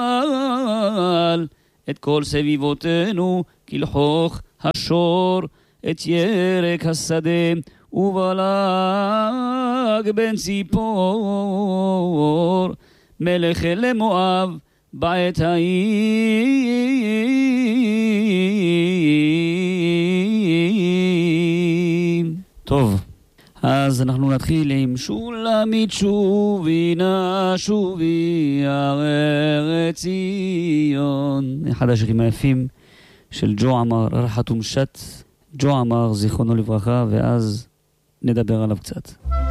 את כל סביבותינו כלחוך השור, את ירק השדה ובלג בן ציפור, מלך למואב בעת ההיא. טוב, אז אנחנו נתחיל עם שולמית שובי נא שובי ארץ ציון, אחד השירים היפים של ג'ו עמר, רחת ומשת. ג'ו עמר זיכרונו לברכה, ואז נדבר עליו קצת.